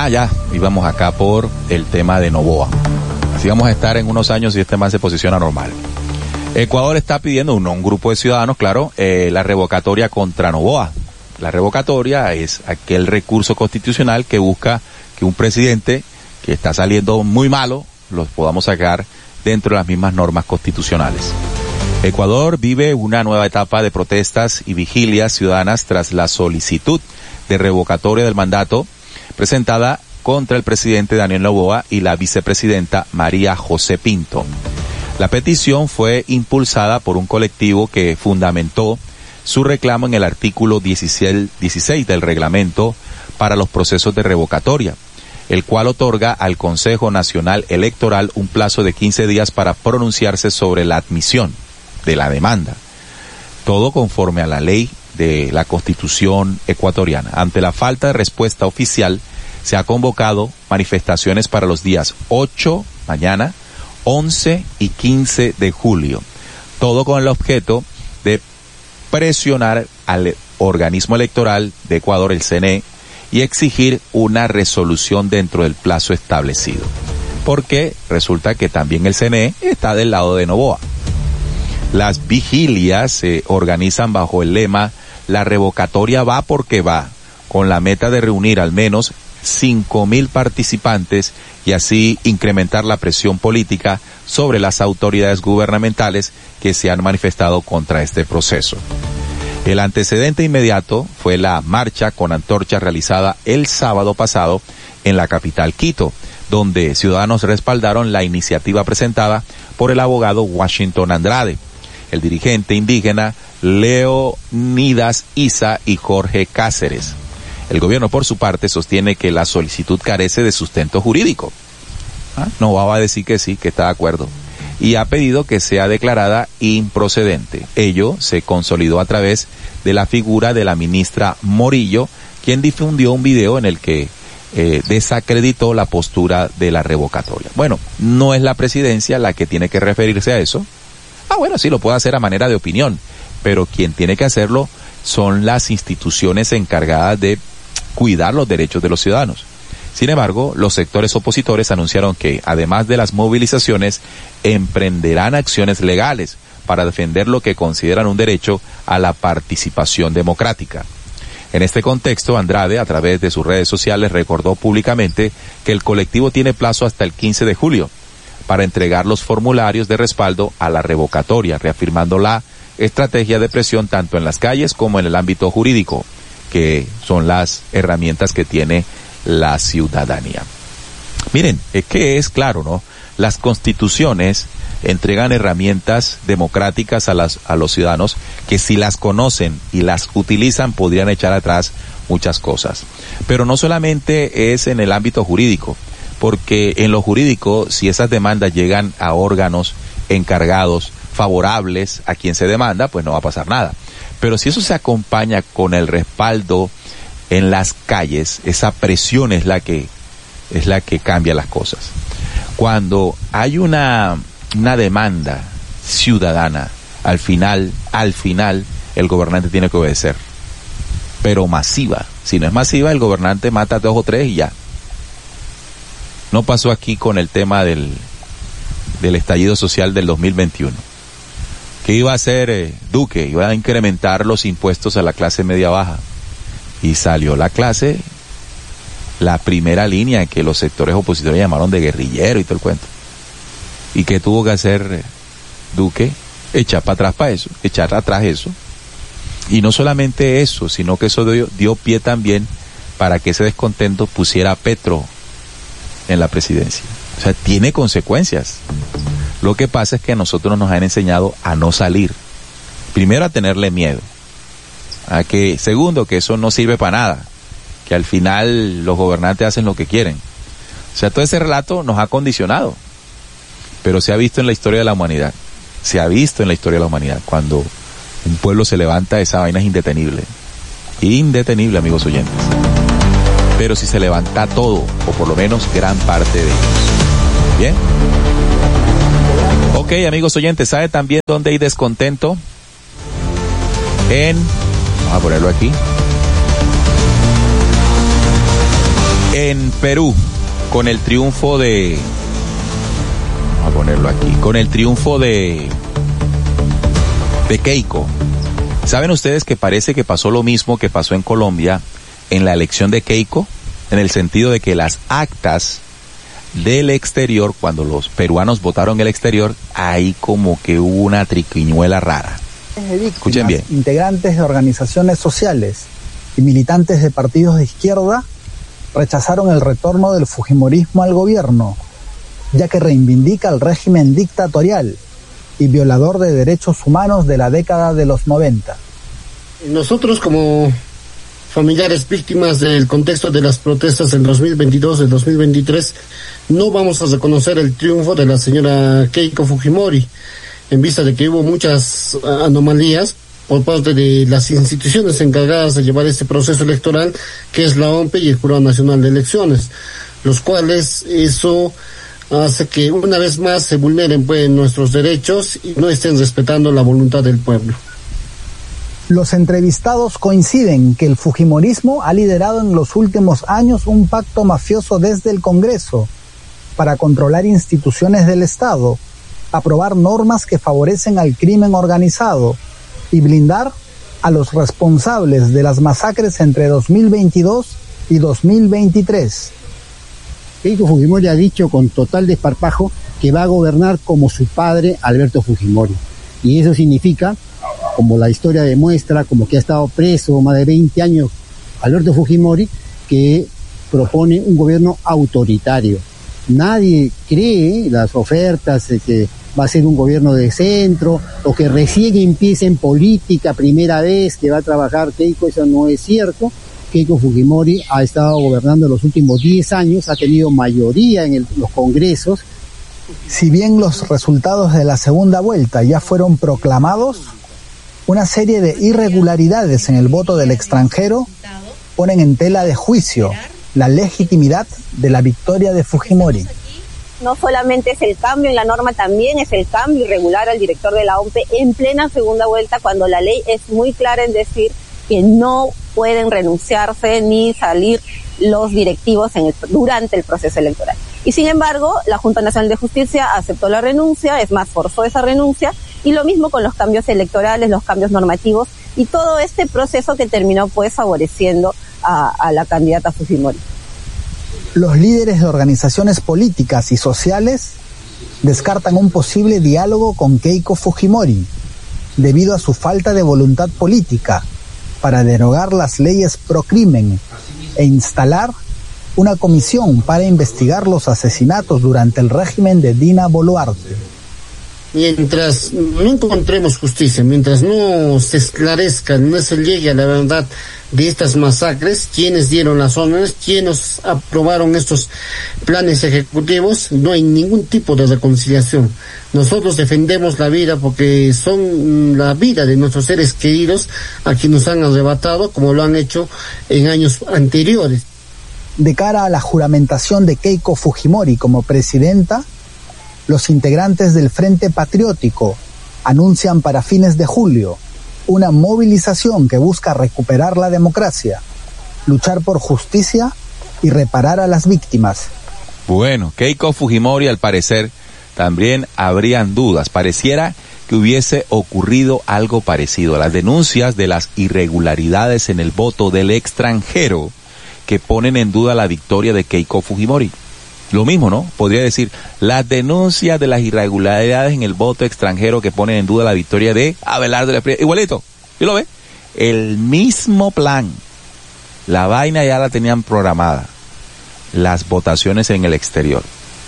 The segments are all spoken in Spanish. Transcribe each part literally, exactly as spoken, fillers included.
Ah, ya, íbamos acá por el tema de Noboa. Así vamos a estar en unos años si este man se posiciona normal. Ecuador está pidiendo, un, un grupo de ciudadanos, claro, eh, la revocatoria contra Noboa. La revocatoria es aquel recurso constitucional que busca que un presidente que está saliendo muy malo, los podamos sacar dentro de las mismas normas constitucionales. Ecuador vive una nueva etapa de protestas y vigilias ciudadanas tras la solicitud de revocatoria del mandato presentada contra el presidente Daniel Noboa y la vicepresidenta María José Pinto. La petición fue impulsada por un colectivo que fundamentó su reclamo en el artículo dieciséis del reglamento para los procesos de revocatoria, el cual otorga al Consejo Nacional Electoral un plazo de quince días para pronunciarse sobre la admisión de la demanda. Todo conforme a la ley de la Constitución ecuatoriana. Ante la falta de respuesta oficial, se ha convocado manifestaciones para los días ocho, mañana, once y quince de julio. Todo con el objeto de presionar al organismo electoral de Ecuador, el C N E, y exigir una resolución dentro del plazo establecido. Porque resulta que también el C N E está del lado de Noboa. Las vigilias se organizan bajo el lema "La revocatoria va porque va", con la meta de reunir al menos cinco mil participantes y así incrementar la presión política sobre las autoridades gubernamentales que se han manifestado contra este proceso. El antecedente inmediato fue la marcha con antorchas realizada el sábado pasado en la capital Quito, donde ciudadanos respaldaron la iniciativa presentada por el abogado Washington Andrade, el dirigente indígena Leonidas Isa y Jorge Cáceres. El gobierno, por su parte, sostiene que la solicitud carece de sustento jurídico. ¿Ah? No va a decir que sí, que está de acuerdo. Y ha pedido que sea declarada improcedente. Ello se consolidó a través de la figura de la ministra Morillo, quien difundió un video en el que eh, desacreditó la postura de la revocatoria. Bueno, no es la presidencia la que tiene que referirse a eso. Ah, bueno, sí, lo puede hacer a manera de opinión, pero quien tiene que hacerlo son las instituciones encargadas de cuidar los derechos de los ciudadanos. Sin embargo, los sectores opositores anunciaron que, además de las movilizaciones, emprenderán acciones legales para defender lo que consideran un derecho a la participación democrática. En este contexto, Andrade, a través de sus redes sociales, recordó públicamente que el colectivo tiene plazo hasta el quince de julio para entregar los formularios de respaldo a la revocatoria, reafirmando la estrategia de presión tanto en las calles como en el ámbito jurídico, que son las herramientas que tiene la ciudadanía. Miren, es que es claro, ¿no? Las constituciones entregan herramientas democráticas a las a los ciudadanos que, si las conocen y las utilizan, podrían echar atrás muchas cosas. Pero no solamente es en el ámbito jurídico, porque en lo jurídico, si esas demandas llegan a órganos encargados favorables a quien se demanda, pues no va a pasar nada. Pero si eso se acompaña con el respaldo en las calles, esa presión es la que es la que cambia las cosas. Cuando hay una una demanda ciudadana, al final, al final, el gobernante tiene que obedecer. Pero masiva. Si no es masiva, el gobernante mata a dos o tres y ya. No pasó aquí con el tema del del estallido social del dos mil veintiuno. ¿Qué iba a hacer eh, Duque? Iba a incrementar los impuestos a la clase media baja. Y salió la clase, la primera línea que los sectores opositores llamaron de guerrillero y todo el cuento. ¿Y qué tuvo que hacer eh, Duque? Echar para atrás para eso, echar atrás eso. Y no solamente eso, sino que eso dio, dio pie también para que ese descontento pusiera a Petro en la presidencia. O sea, tiene consecuencias. Lo que pasa es que a nosotros nos han enseñado a no salir. Primero, a tenerle miedo. A que, segundo, que eso no sirve para nada. Que al final los gobernantes hacen lo que quieren. O sea, todo ese relato nos ha condicionado. Pero se ha visto en la historia de la humanidad. Se ha visto en la historia de la humanidad. Cuando un pueblo se levanta, esa vaina es indetenible. Indetenible, amigos oyentes. Pero si se levanta todo, o por lo menos gran parte de ellos. ¿Bien? Ok, amigos oyentes, ¿sabe también dónde hay descontento? En... Vamos a ponerlo aquí. En Perú, con el triunfo de... Vamos a ponerlo aquí. Con el triunfo de... de Keiko. ¿Saben ustedes que parece que pasó lo mismo que pasó en Colombia en la elección de Keiko? En el sentido de que las actas del exterior, cuando los peruanos votaron en el exterior, ahí como que hubo una triquiñuela rara. Víctimas, escuchen bien. Integrantes de organizaciones sociales y militantes de partidos de izquierda rechazaron el retorno del fujimorismo al gobierno, ya que reivindica el régimen dictatorial y violador de derechos humanos de la década de los noventa. Nosotros, como familiares víctimas del contexto de las protestas del dos mil veintidós, del dos mil veintitrés, no vamos a reconocer el triunfo de la señora Keiko Fujimori, en vista de que hubo muchas anomalías por parte de las instituciones encargadas de llevar este proceso electoral, que es la O M P y el Jurado Nacional de Elecciones, los cuales eso hace que una vez más se vulneren pues nuestros derechos y no estén respetando la voluntad del pueblo. Los entrevistados coinciden que el fujimorismo ha liderado en los últimos años un pacto mafioso desde el Congreso para controlar instituciones del Estado, aprobar normas que favorecen al crimen organizado y blindar a los responsables de las masacres entre dos mil veintidós y dos mil veintitrés. Keiko Fujimori ha dicho con total desparpajo que va a gobernar como su padre Alberto Fujimori. Y eso significa, como la historia demuestra, como que ha estado preso más de veinte años Alberto Fujimori, que propone un gobierno autoritario. Nadie cree las ofertas de que va a ser un gobierno de centro, o que recién empieza en política, primera vez que va a trabajar Keiko. Eso no es cierto. Keiko Fujimori ha estado gobernando los últimos diez años, ha tenido mayoría en el, los congresos. Si bien los resultados de la segunda vuelta ya fueron proclamados, una serie de irregularidades en el voto del extranjero ponen en tela de juicio la legitimidad de la victoria de Fujimori. No solamente es el cambio en la norma, también es el cambio irregular al director de la O M P en plena segunda vuelta, cuando la ley es muy clara en decir que no pueden renunciarse ni salir los directivos en el, durante el proceso electoral. Y sin embargo, la Junta Nacional de Justicia aceptó la renuncia, es más, forzó esa renuncia, y lo mismo con los cambios electorales, los cambios normativos, y todo este proceso que terminó pues favoreciendo a, a la candidata Fujimori. Los líderes de organizaciones políticas y sociales descartan un posible diálogo con Keiko Fujimori, debido a su falta de voluntad política para derogar las leyes pro crimen e instalar una comisión para investigar los asesinatos durante el régimen de Dina Boluarte. Mientras no encontremos justicia, mientras no se esclarezca, no se llegue a la verdad de estas masacres, quienes dieron las órdenes, quienes aprobaron estos planes ejecutivos, no hay ningún tipo de reconciliación. Nosotros defendemos la vida porque son la vida de nuestros seres queridos a quienes nos han arrebatado, como lo han hecho en años anteriores. De cara a la juramentación de Keiko Fujimori como presidenta, los integrantes del Frente Patriótico anuncian para fines de julio una movilización que busca recuperar la democracia, luchar por justicia y reparar a las víctimas. Bueno, Keiko Fujimori, al parecer, también habrían dudas. Pareciera que hubiese ocurrido algo parecido. Las denuncias de las irregularidades en el voto del extranjero que ponen en duda la victoria de Keiko Fujimori. Lo mismo, ¿no? Podría decir, las denuncias de las irregularidades en el voto extranjero que ponen en duda la victoria de Abelardo del Espriella. Igualito, ¿sí lo ve? El mismo plan. La vaina ya la tenían programada. Las votaciones en el exterior.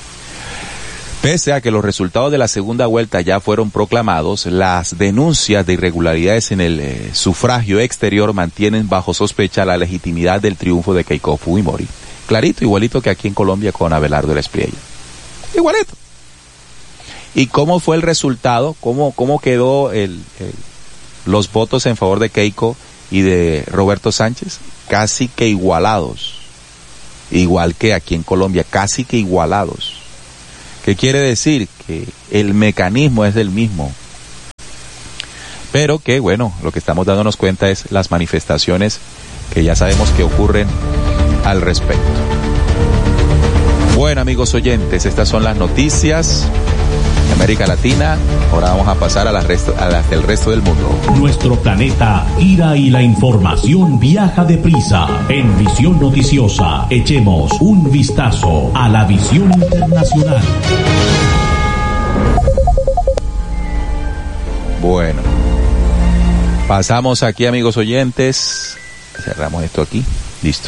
Pese a que los resultados de la segunda vuelta ya fueron proclamados, las denuncias de irregularidades en el eh, sufragio exterior mantienen bajo sospecha la legitimidad del triunfo de Keiko Fujimori. Clarito, igualito que aquí en Colombia con Abelardo del Espriella. Igualito. ¿Y cómo fue el resultado? ¿Cómo, cómo quedó el, el, los votos en favor de Keiko y de Roberto Sánchez? Casi que igualados. Igual que aquí en Colombia, casi que igualados. ¿Qué quiere decir? Que el mecanismo es el mismo. Pero que, bueno, lo que estamos dándonos cuenta es las manifestaciones que ya sabemos que ocurren al respecto. Bueno, amigos oyentes, estas son las noticias de América Latina. Ahora vamos a pasar a las, resto, a las del resto del mundo. Nuestro planeta gira y la información viaja deprisa. En Visión Noticiosa, echemos un vistazo a la visión internacional. Bueno, pasamos aquí, amigos oyentes. Cerramos esto aquí. Listo.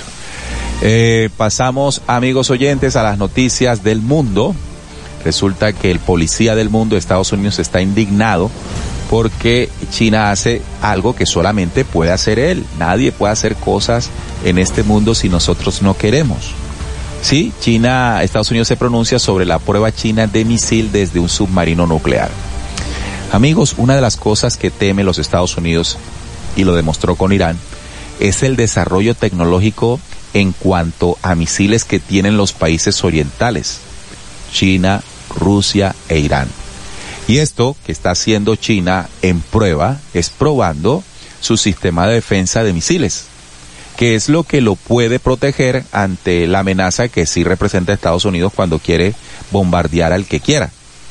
Eh, pasamos, amigos oyentes, a las noticias del mundo. Resulta que el policía del mundo de Estados Unidos está indignado porque China hace algo que solamente puede hacer él. Nadie puede hacer cosas en este mundo si nosotros no queremos. Sí, China, Estados Unidos se pronuncia sobre la prueba china de misil desde un submarino nuclear. Amigos, una de las cosas que teme los Estados Unidos, y lo demostró con Irán, es el desarrollo tecnológico en cuanto a misiles que tienen los países orientales, China, Rusia e Irán. Y esto que está haciendo China en prueba es probando su sistema de defensa de misiles, que es lo que lo puede proteger ante la amenaza que sí representa Estados Unidos cuando quiere bombardear al que quiera.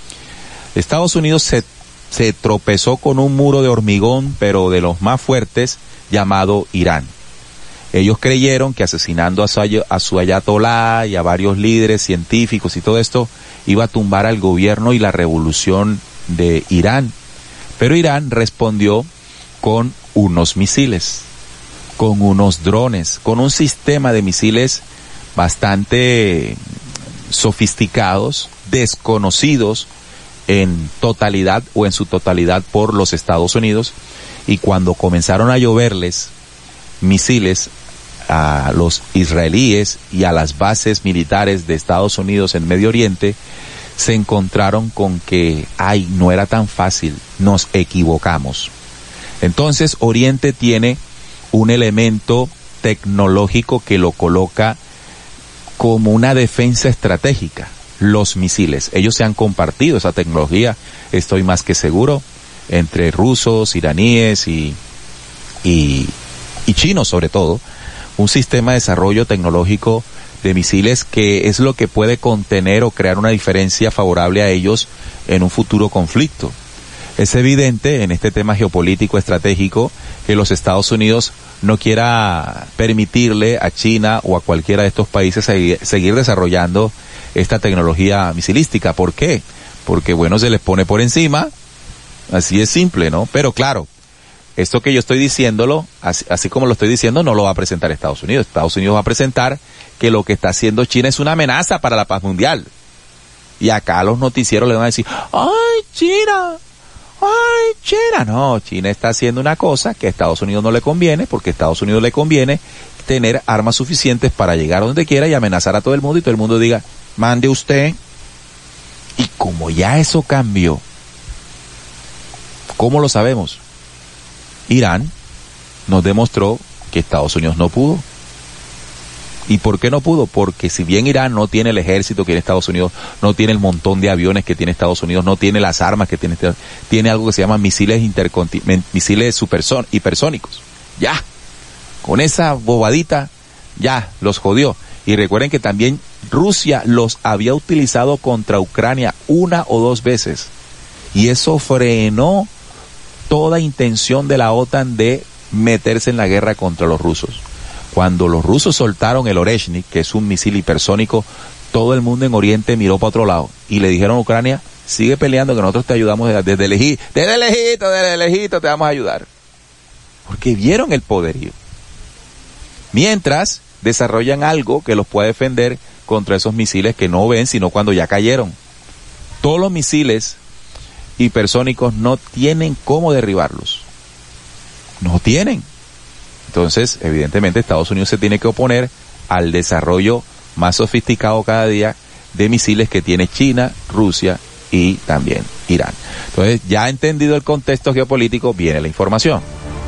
Estados Unidos se, se tropezó con un muro de hormigón, pero de los más fuertes, llamado Irán. Ellos creyeron que asesinando a su, a su ayatolá y a varios líderes científicos y todo esto iba a tumbar al gobierno y la revolución de Irán. Pero Irán respondió con unos misiles, con unos drones, con un sistema de misiles bastante sofisticados, desconocidos en totalidad o en su totalidad por los Estados Unidos. Y cuando comenzaron a lloverles misiles a los israelíes y a las bases militares de Estados Unidos en Medio Oriente, se encontraron con que, ay, no era tan fácil, nos equivocamos. Entonces, Oriente tiene un elemento tecnológico que lo coloca como una defensa estratégica, los misiles. Ellos se han compartido esa tecnología, estoy más que seguro, entre rusos, iraníes y, y, y chinos sobre todo, un sistema de desarrollo tecnológico de misiles que es lo que puede contener o crear una diferencia favorable a ellos en un futuro conflicto. Es evidente en este tema geopolítico estratégico que los Estados Unidos no quiera permitirle a China o a cualquiera de estos países seguir, seguir desarrollando esta tecnología misilística. ¿Por qué? Porque, bueno, se les pone por encima, así es simple, ¿no? Pero claro, esto que yo estoy diciéndolo, así, así como lo estoy diciendo, no lo va a presentar Estados Unidos. Estados Unidos va a presentar que lo que está haciendo China es una amenaza para la paz mundial. Y acá los noticieros le van a decir, ¡ay, China! ¡Ay, China! No, China está haciendo una cosa que a Estados Unidos no le conviene, porque a Estados Unidos le conviene tener armas suficientes para llegar a donde quiera y amenazar a todo el mundo, y todo el mundo diga, mande usted. Y como ya eso cambió, ¿cómo lo sabemos? Irán nos demostró que Estados Unidos no pudo. ¿Y por qué no pudo? Porque si bien Irán no tiene el ejército que tiene Estados Unidos, no tiene el montón de aviones que tiene Estados Unidos, no tiene las armas que tiene Estados Unidos, tiene algo que se llama misiles intercontin- misiles superson- hipersónicos. Ya, con esa bobadita, ya, los jodió. Y recuerden que también Rusia los había utilizado contra Ucrania una o dos veces. Y eso frenó toda intención de la OTAN de meterse en la guerra contra los rusos. Cuando los rusos soltaron el Oreshnik, que es un misil hipersónico, todo el mundo en Oriente miró para otro lado y le dijeron a Ucrania, sigue peleando que nosotros te ayudamos desde, desde lejito, desde lejito, desde lejito te vamos a ayudar. Porque vieron el poderío. Mientras desarrollan algo que los puede defender contra esos misiles que no ven sino cuando ya cayeron. Todos los misiles hipersónicos no tienen cómo derribarlos. No tienen. Entonces, evidentemente, Estados Unidos se tiene que oponer al desarrollo más sofisticado cada día de misiles que tiene China, Rusia y también Irán. Entonces, ya entendido el contexto geopolítico, viene la información.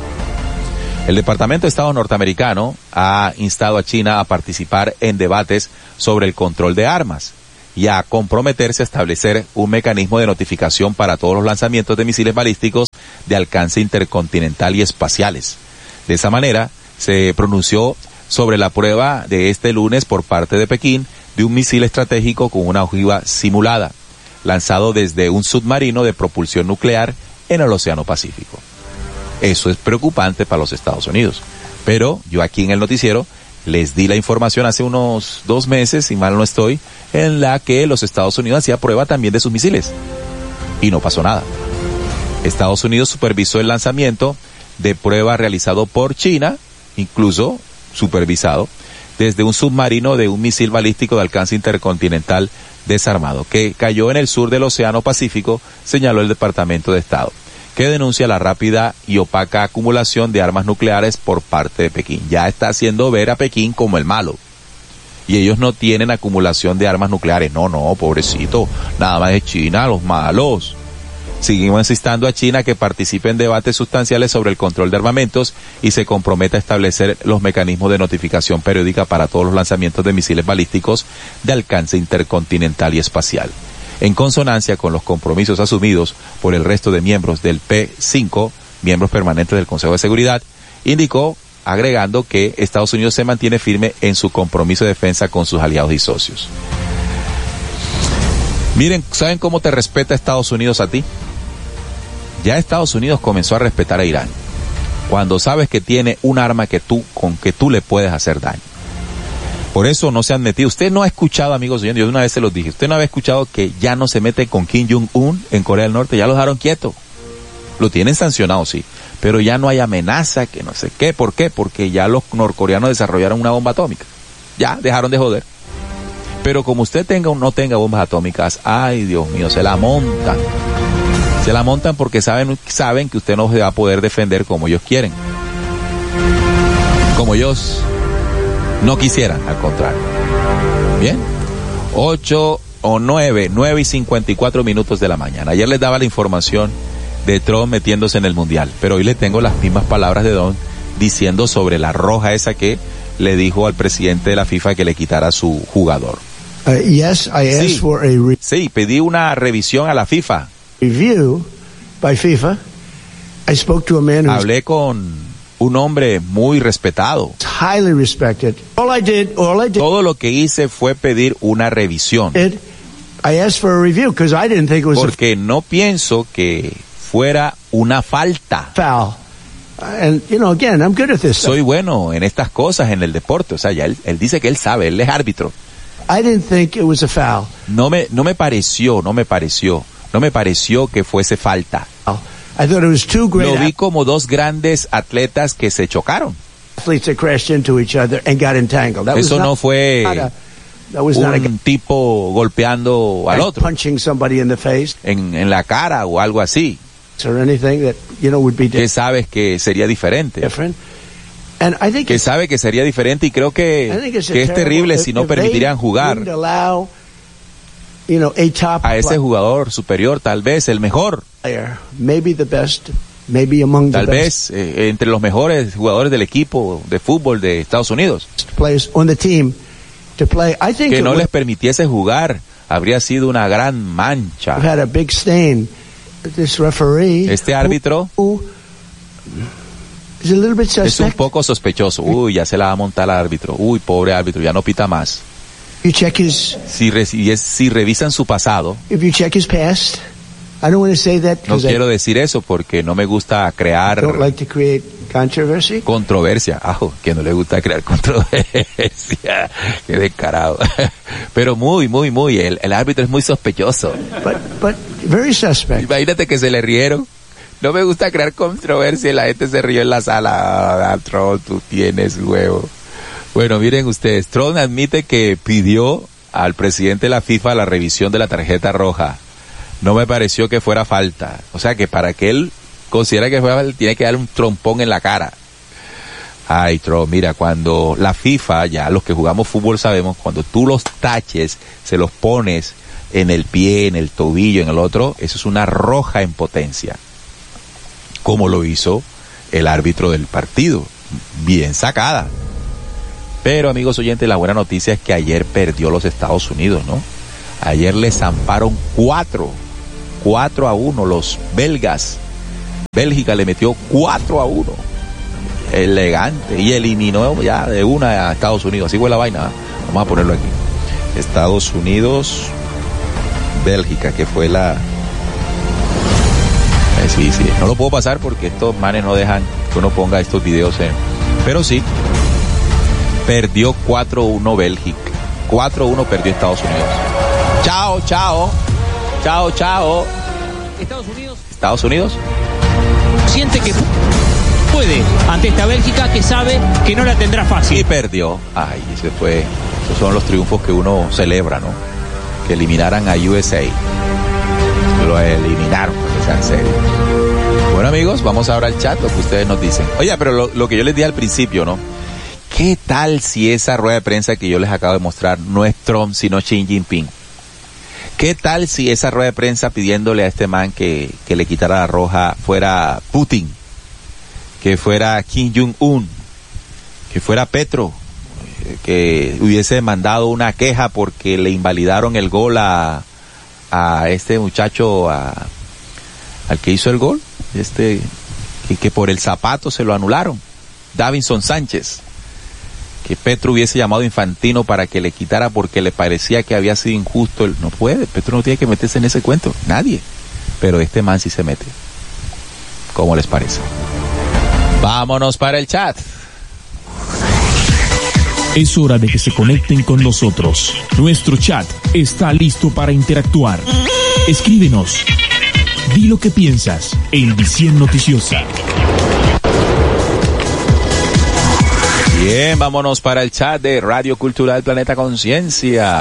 El Departamento de Estado norteamericano ha instado a China a participar en debates sobre el control de armas y a comprometerse a establecer un mecanismo de notificación para todos los lanzamientos de misiles balísticos de alcance intercontinental y espaciales. De esa manera, se pronunció sobre la prueba de este lunes por parte de Pekín de un misil estratégico con una ojiva simulada, lanzado desde un submarino de propulsión nuclear en el Océano Pacífico. Eso es preocupante para los Estados Unidos. Pero yo aquí en el noticiero les di la información hace unos dos meses, si mal no estoy, en la que los Estados Unidos hacía prueba también de sus misiles. Y no pasó nada. Estados Unidos supervisó el lanzamiento de prueba realizado por China, incluso supervisado, desde un submarino de un misil balístico de alcance intercontinental desarmado, que cayó en el sur del Océano Pacífico, señaló el Departamento de Estado, que denuncia la rápida y opaca acumulación de armas nucleares por parte de Pekín. Ya está haciendo ver a Pekín como el malo. Y ellos no tienen acumulación de armas nucleares. No, no, pobrecito. Nada más es China, los malos. Seguimos instando a China que participe en debates sustanciales sobre el control de armamentos y se comprometa a establecer los mecanismos de notificación periódica para todos los lanzamientos de misiles balísticos de alcance intercontinental y espacial, en consonancia con los compromisos asumidos por el resto de miembros del P cinco, miembros permanentes del Consejo de Seguridad, indicó, agregando que Estados Unidos se mantiene firme en su compromiso de defensa con sus aliados y socios. Miren, ¿saben cómo te respeta Estados Unidos a ti? Ya Estados Unidos comenzó a respetar a Irán cuando sabes que tiene un arma que tú, con que tú le puedes hacer daño. Por eso no se han metido. Usted no ha escuchado, amigos oyentes, yo una vez se los dije, usted no había escuchado que ya no se mete con Kim Jong-un en Corea del Norte, ya lo dejaron quieto. Lo tienen sancionado, sí, pero ya no hay amenaza, que no sé qué. ¿Por qué? Porque ya los norcoreanos desarrollaron una bomba atómica. Ya, dejaron de joder. Pero como usted tenga o no tenga bombas atómicas, ay Dios mío, se la montan. Se la montan porque saben, saben que usted no se va a poder defender como ellos quieren. Como ellos no quisieran, al contrario. Bien. Ocho o nueve, nueve y cincuenta y cuatro minutos de la mañana. Ayer les daba la información de Trump metiéndose en el Mundial, pero hoy le tengo las mismas palabras de Don diciendo sobre la roja esa que le dijo al presidente de la FIFA que le quitara a su jugador. Uh, yes, I asked Sí, for a re- sí, pedí una revisión a la FIFA. review by FIFA. I spoke to a man who's Hablé con un hombre muy respetado. highly respected. All I did, all I did, Todo lo que hice fue pedir una revisión, I asked for a review because I didn't think it was porque no pienso que fuera una falta. a foul. And, you know, again, I'm good at this stuff. Soy bueno en estas cosas, en el deporte. O sea, ya él, él dice que él sabe, él es árbitro. I didn't think it was a foul. No me, no me pareció, no me pareció, no me pareció que fuese falta. I thought it was two great Lo vi como dos grandes atletas que se chocaron. athletes that crashed into each other and got entangled. That was Eso not, no fue not a, that was not a un tipo golpeando al guy otro punching somebody in the face en, en la cara o algo así, or anything that, you know, would be que sabes que sería diferente. different. And I think Que it's, sabe que sería diferente y creo I que, think it's a que es terrible terrible- si no if they permitirían jugar wouldn't allow, you know, a top a ese jugador superior, tal vez el mejor, player, maybe the best, maybe among the tal best vez eh, entre los mejores jugadores del equipo de fútbol de Estados Unidos, players on the team to play. I think que it no would les permitiese jugar, habría sido una gran have mancha. had a big stain. This referee, Este árbitro who is a little bit es un suspect. poco sospechoso. Uy, ya se la va a montar al árbitro. Uy, pobre árbitro, ya no pita más. You check his, Si, re- si, es- si revisan su pasado, if you check his past. I don't want to say that no because quiero I decir eso porque no me gusta crear don't like to create controversy. controversia. Ajo, que no le gusta crear controversia. Qué descarado. Pero muy, muy, muy, el, el árbitro es muy sospechoso. But, but very suspect. Imagínate que se le rieron. No me gusta crear controversia y la gente se rió en la sala. Ah, Trump, tú tienes huevo. Bueno, miren ustedes, Trump admite que pidió al presidente de la FIFA la revisión de la tarjeta roja. No me pareció que fuera falta. O sea que para que él considera que fuera falta, tiene que darle un trompón en la cara. Ay, Trump, mira, cuando la FIFA, ya los que jugamos fútbol sabemos, cuando tú los taches, se los pones en el pie, en el tobillo, en el otro, eso es una roja en potencia. Como lo hizo el árbitro del partido. Bien sacada. Pero, amigos oyentes, la buena noticia es que ayer perdió los Estados Unidos, ¿no? Ayer les zamparon cuatro, cuatro a uno los belgas. Bélgica le metió cuatro a uno. Elegante. Y eliminó ya de una a Estados Unidos. Así fue la vaina. ¿eh? Vamos a ponerlo aquí. Estados Unidos, Bélgica, que fue la... Eh, sí, sí, no lo puedo pasar porque estos manes no dejan que uno ponga estos videos en... Pero sí, perdió cuatro uno Bélgica, cuatro uno perdió Estados Unidos. Chao, chao, chao, chao. Estados Unidos. Estados Unidos. Siente que puede ante esta Bélgica que sabe que no la tendrá fácil. Y perdió. Ay, ese fue... Esos son los triunfos que uno celebra, ¿no? Que eliminaran a U S A. Lo eliminaron, para que sean serios. Bueno, amigos, vamos ahora al chat, lo que ustedes nos dicen. Oye, pero lo, lo que yo les di al principio, ¿no? ¿Qué tal si esa rueda de prensa que yo les acabo de mostrar no es Trump, sino Xi Jinping? ¿Qué tal si esa rueda de prensa pidiéndole a este man que, que le quitara la roja fuera Putin? Que fuera Kim Jong-un, que fuera Petro, que hubiese mandado una queja porque le invalidaron el gol a, a este muchacho, a, al que hizo el gol, este, que, que por el zapato se lo anularon, Davinson Sánchez, que Petro hubiese llamado a Infantino para que le quitara porque le parecía que había sido injusto. El, no puede, Petro no tiene que meterse en ese cuento, nadie, pero este man sí se mete. ¿Cómo les parece? Vámonos para el chat. Es hora de que se conecten con nosotros. Nuestro chat está listo para interactuar. Escríbenos. Di lo que piensas en Visión Noticiosa. Bien, vámonos para el chat de Radio Cultural Planeta Conciencia.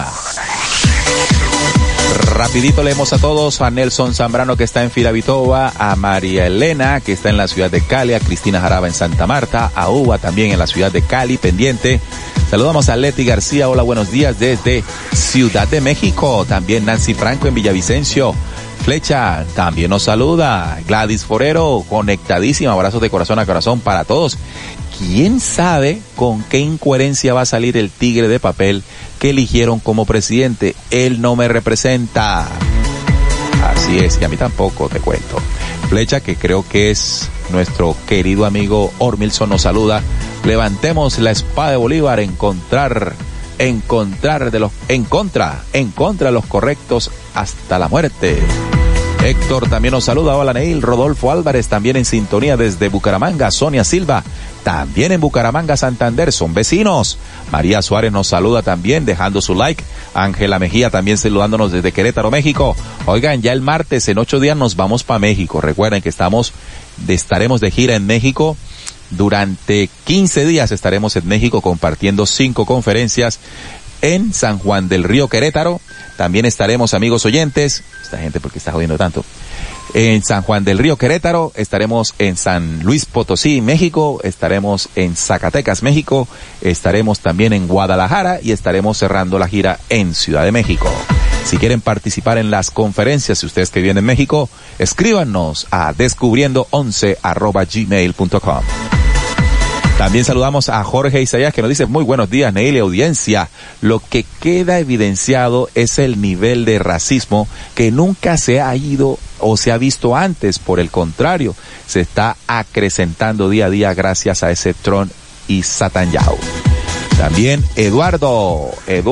Rapidito leemos a todos, a Nelson Zambrano que está en Firavitoba, a María Elena que está en la ciudad de Cali, a Cristina Jaraba en Santa Marta, a Uva también en la ciudad de Cali, pendiente. Saludamos a Leti García, hola, buenos días desde Ciudad de México. También Nancy Franco en Villavicencio. Flecha también nos saluda. Gladys Forero, conectadísima, abrazos de corazón a corazón para todos. ¿Quién sabe con qué incoherencia va a salir el tigre de papel que eligieron como presidente? Él no me representa. Así es, y a mí tampoco, te cuento. Flecha, que creo que es nuestro querido amigo Ormilson, nos saluda. Levantemos la espada de Bolívar, encontrar, encontrar de los, en contra, en contra de los correctos hasta la muerte. Héctor también nos saluda. Hola, Neil. Rodolfo Álvarez también en sintonía desde Bucaramanga. Sonia Silva también en Bucaramanga, Santander. Son vecinos. María Suárez nos saluda también dejando su like. Ángela Mejía también saludándonos desde Querétaro, México. Oigan, ya el martes en ocho días nos vamos para México. Recuerden que estamos, estaremos de gira en México. Durante quince días estaremos en México compartiendo cinco conferencias en San Juan del Río, Querétaro. También estaremos, amigos oyentes, esta gente porque está jodiendo tanto, en San Juan del Río, Querétaro, estaremos en San Luis Potosí, México, estaremos en Zacatecas, México, estaremos también en Guadalajara y estaremos cerrando la gira en Ciudad de México. Si quieren participar en las conferencias, si ustedes que viven en México, escríbanos a descubriendo once arroba gmail punto com. También saludamos a Jorge Isaías que nos dice, muy buenos días, Neil y audiencia. Lo que queda evidenciado es el nivel de racismo que nunca se ha ido o se ha visto antes. Por el contrario, se está acrecentando día a día gracias a ese Trump y Netanyahu. También Eduardo,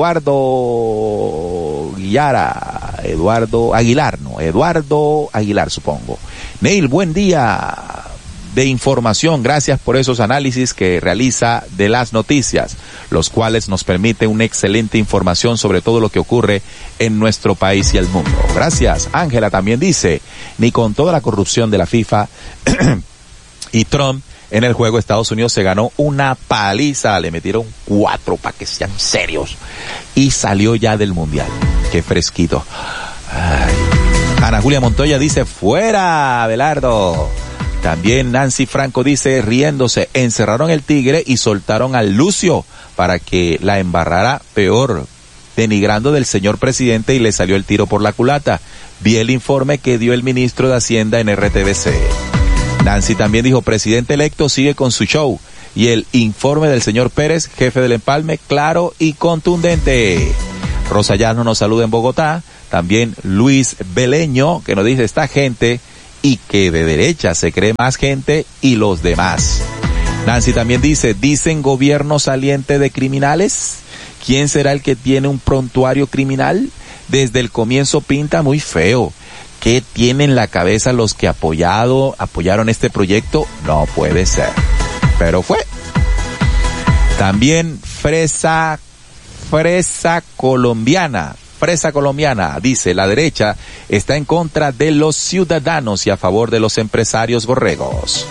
Eduardo Guillara, Eduardo Aguilar, no, Eduardo Aguilar supongo. Neil, buen día de información, gracias por esos análisis que realiza de las noticias, los cuales nos permiten una excelente información sobre todo lo que ocurre en nuestro país y el mundo. Gracias. Ángela también dice, ni con toda la corrupción de la FIFA y Trump en el juego, Estados Unidos se ganó una paliza, le metieron cuatro para que sean serios y salió ya del mundial. Qué fresquito. Ay. Ana Julia Montoya dice, fuera, Abelardo. También Nancy Franco dice, riéndose, encerraron el tigre y soltaron al Lucio para que la embarrara peor, denigrando del señor presidente y le salió el tiro por la culata. Vi el informe que dio el ministro de Hacienda en R T V C. Nancy también dijo, presidente electo sigue con su show. Y el informe del señor Pérez, jefe del empalme, claro y contundente. Rosa Llano nos saluda en Bogotá. También Luis Beleño, que nos dice, esta gente y que de derecha se cree más gente y los demás. Nancy también dice, dicen gobierno saliente de criminales. ¿Quién será el que tiene un prontuario criminal? Desde el comienzo pinta muy feo. ¿Qué tienen en la cabeza los que apoyado, apoyaron este proyecto? No puede ser. Pero fue. También fresa, fresa colombiana. Fresa colombiana, dice, la derecha está en contra de los ciudadanos y a favor de los empresarios borregos.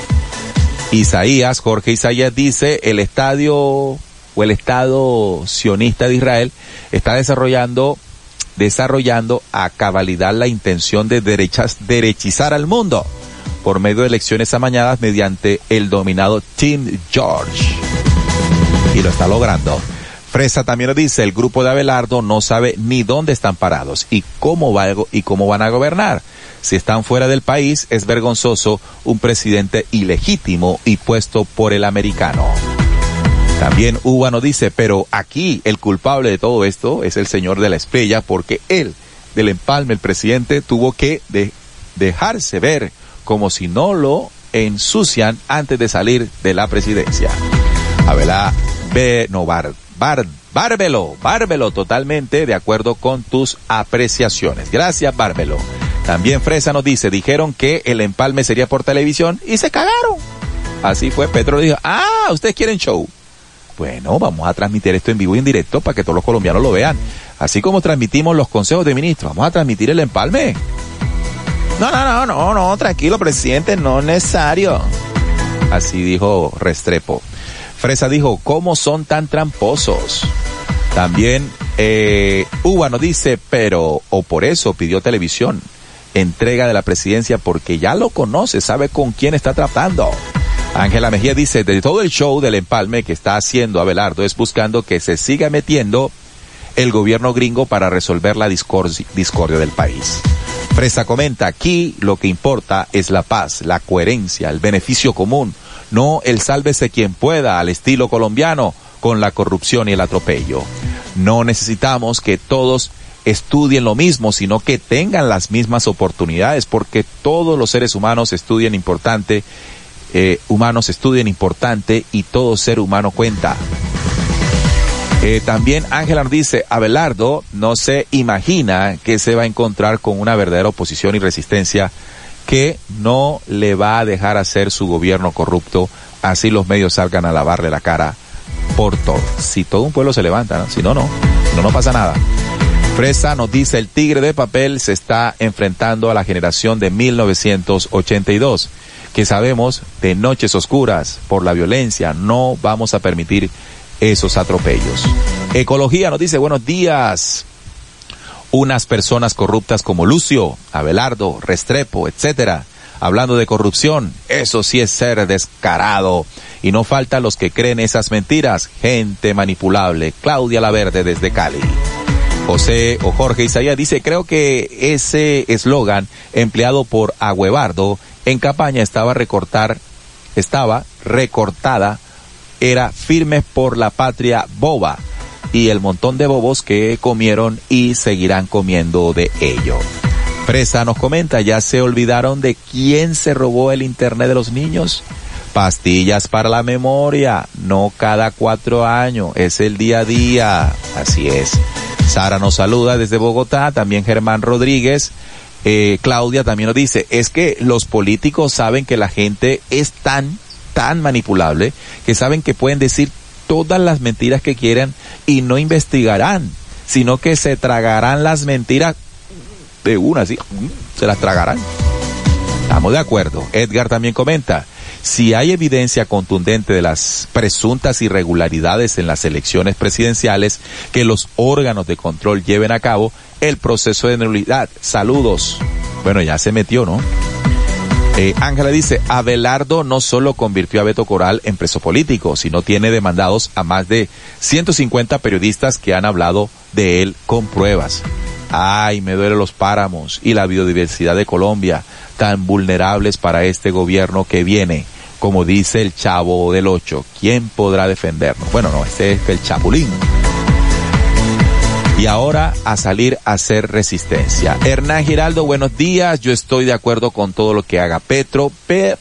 Isaías, Jorge Isaías dice, el estadio o el Estado sionista de Israel está desarrollando, desarrollando a cabalidad la intención de derechas, derechizar al mundo por medio de elecciones amañadas mediante el dominado Team George. Y lo está logrando. Fresa también lo dice, el grupo de Abelardo no sabe ni dónde están parados y cómo va, y cómo van a gobernar. Si están fuera del país, es vergonzoso un presidente ilegítimo y puesto por el americano. También Uva nos dice, pero aquí el culpable de todo esto es el señor de la Espriella, porque él, del empalme, el presidente, tuvo que de, dejarse ver como si no lo ensucian antes de salir de la presidencia. Abelá B. Novar. Bar, Bárbelo, Bárbelo, totalmente de acuerdo con tus apreciaciones. Gracias, Bárbelo. También Fresa nos dice, dijeron que el empalme sería por televisión y se cagaron. Así fue, Petro dijo, ah, ustedes quieren show. Bueno, vamos a transmitir esto en vivo y en directo para que todos los colombianos lo vean. Así como transmitimos los consejos de ministros, vamos a transmitir el empalme. No, no, no, no, no, tranquilo, presidente, no es necesario. Así dijo Restrepo. Fresa dijo, ¿cómo son tan tramposos? También eh, Uva nos dice, pero, o por eso pidió televisión, entrega de la presidencia porque ya lo conoce, sabe con quién está tratando. Ángela Mejía dice, de todo el show del empalme que está haciendo Abelardo es buscando que se siga metiendo el gobierno gringo para resolver la discordia, discordia del país. Fresa comenta, aquí lo que importa es la paz, la coherencia, el beneficio común, no el sálvese quien pueda al estilo colombiano con la corrupción y el atropello. No necesitamos que todos estudien lo mismo, sino que tengan las mismas oportunidades, porque todos los seres humanos estudian importante, eh, humanos estudian importante y todo ser humano cuenta. Eh, también Ángela nos dice, Abelardo no se imagina que se va a encontrar con una verdadera oposición y resistencia que no le va a dejar hacer su gobierno corrupto, así los medios salgan a lavarle la cara por todo. Si todo un pueblo se levanta, ¿no? Si no, no, si no, no pasa nada. Fresa nos dice, el tigre de papel se está enfrentando a la generación de mil novecientos ochenta y dos, que sabemos de noches oscuras por la violencia, no vamos a permitir esos atropellos. Ecología nos dice, buenos días. Unas personas corruptas como Lucio, Abelardo, Restrepo, etcétera, hablando de corrupción, eso sí es ser descarado. Y no faltan los que creen esas mentiras, gente manipulable. Claudia Laverde desde Cali. José o Jorge Isaías dice, creo que ese eslogan empleado por Agüevardo en campaña estaba recortar, estaba recortada, era firme por la patria boba. Y el montón de bobos que comieron y seguirán comiendo de ello. Fresa nos comenta, ¿ya se olvidaron de quién se robó el internet de los niños? Pastillas para la memoria, no cada cuatro años, es el día a día, así es. Sara nos saluda desde Bogotá, también Germán Rodríguez. Eh, Claudia también nos dice, es que los políticos saben que la gente es tan, tan manipulable, que saben que pueden decir todas las mentiras que quieran y no investigarán, sino que se tragarán las mentiras de una, así, se las tragarán. Estamos de acuerdo. Edgar también comenta, si hay evidencia contundente de las presuntas irregularidades en las elecciones presidenciales, que los órganos de control lleven a cabo el proceso de nulidad. Saludos. Bueno, ya se metió, ¿no? Eh, Ángela dice, Abelardo no solo convirtió a Beto Coral en preso político, sino tiene demandados a más de ciento cincuenta periodistas que han hablado de él con pruebas. Ay, me duelen los páramos y la biodiversidad de Colombia, tan vulnerables para este gobierno que viene. Como dice el Chavo del Ocho, ¿quién podrá defendernos? Bueno, no, este es el Chapulín. Y ahora a salir a hacer resistencia. Hernán Giraldo, buenos días. Yo estoy de acuerdo con todo lo que haga Petro, pe-